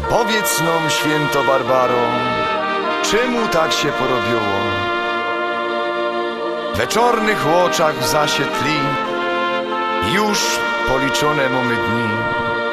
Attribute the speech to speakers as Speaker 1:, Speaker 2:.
Speaker 1: Powiedz nam, święto Barbaro, czemu tak się porobiło? We czornych łoczach w zasie tli już policzone mamy dni.